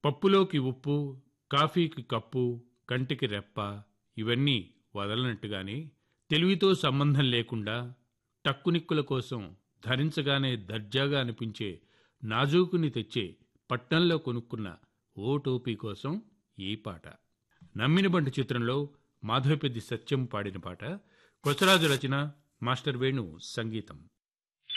పప్పులోకి ఉప్పు, కాఫీకి కప్పు, కంటికి రెప్ప ఇవన్నీ వదలనట్టుగానే తెలివితో సంబంధం లేకుండా టక్కునిక్కుల కోసం ధరించగానే దర్జాగా అనిపించే నాజూకుని తెచ్చే పట్నంలో కొనుక్కున్న ఓ టోపీ కోసం ఈ పాట. నమ్మినబంటు చిత్రంలో మాధవపెద్ది సత్యం పాడిన పాట. కొసరాజు రచన, మాస్టర్ వేణు సంగీతం.